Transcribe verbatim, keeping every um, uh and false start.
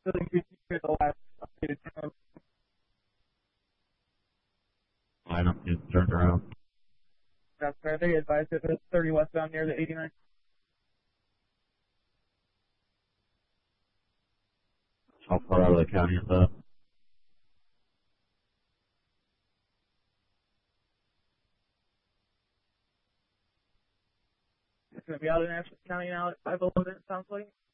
So they could hear the last updated time. Lineup gets turned around. That's fair. They advised it was thirty westbound near the eighty-nine. How far out of the county is that? It's going to be out in Ashland County now at five eleven, it sounds like.